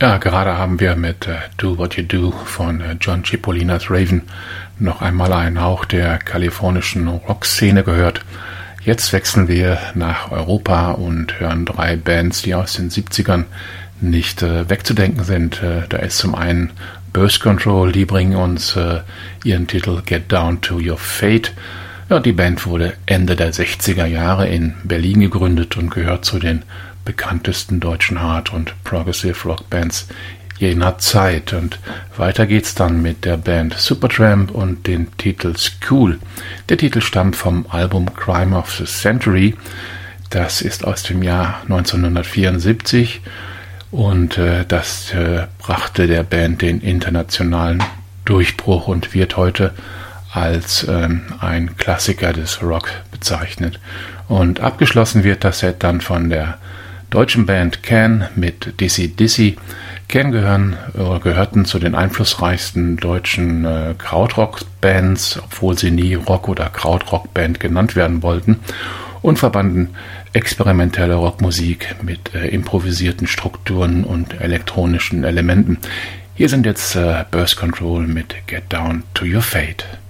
Ja, gerade haben wir mit Do What You Do von John Cipolinas Raven noch einmal einen Hauch der kalifornischen Rockszene gehört. Jetzt wechseln wir nach Europa und hören drei Bands, die aus den 70ern nicht wegzudenken sind. Da ist zum einen Birth Control, die bringen uns ihren Titel Get Down to Your Fate. Ja, die Band wurde Ende der 60er Jahre in Berlin gegründet und gehört zu den bekanntesten deutschen Hard- und Progressive Rock Bands jener Zeit. Und weiter geht's dann mit der Band Supertramp und den Titel School. Der Titel stammt vom Album Crime of the Century. Das ist aus dem Jahr 1974 und das brachte der Band den internationalen Durchbruch und wird heute als ein Klassiker des Rock bezeichnet. Und abgeschlossen wird das Set dann von der deutschen Band Can mit Dizzy Dizzy. Can gehörten zu den einflussreichsten deutschen Krautrock-Bands, obwohl sie nie Rock- oder Krautrock-Band genannt werden wollten, und verbanden experimentelle Rockmusik mit improvisierten Strukturen und elektronischen Elementen. Hier sind jetzt Birth Control mit Get Down to Your Fate.